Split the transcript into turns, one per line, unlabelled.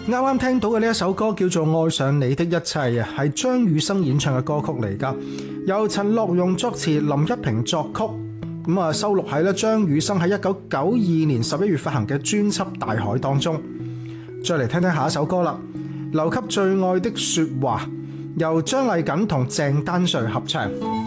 啱啱聽到嘅呢一首歌叫做《愛上你的一切》啊，係張雨生演唱嘅歌曲嚟噶，由陳樂融作詞，林一平作曲，收錄喺張雨生喺1992年11月發行嘅專輯《大海》當中。再嚟聽聽下一首歌啦，留給最愛的說話，由張麗瑾同鄭丹瑞合唱。